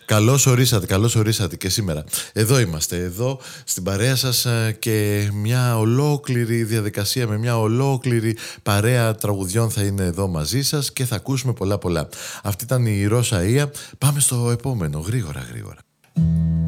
καλώς ορίσατε και σήμερα. Εδώ είμαστε, εδώ στην παρέα σας και μια ολόκληρη διαδικασία με μια ολόκληρη παρέα τραγουδιών θα είναι εδώ μαζί σας και θα ακούσουμε πολλά. Αυτή ήταν η Ρώσα Εία. Πάμε στο επόμενο, γρήγορα.